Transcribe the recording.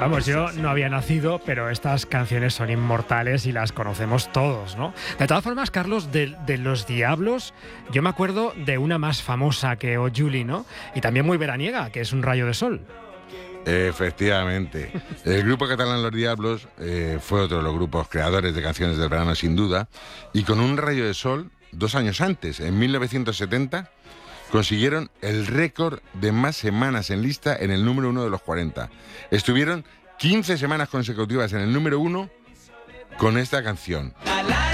Vamos, yo no había nacido, pero estas canciones son inmortales y las conocemos todos, ¿no? De todas formas, Carlos, de Los Diablos, yo me acuerdo de una más famosa que O Juli, ¿no? Y también muy veraniega, que es Un rayo de sol. Efectivamente. El grupo catalán Los Diablos fue otro de los grupos creadores de canciones del verano, sin duda, y con Un rayo de sol, 2 años antes, en 1970, consiguieron el récord de más semanas en lista en el número 1 de los 40. Estuvieron 15 semanas consecutivas en el número 1 con esta canción.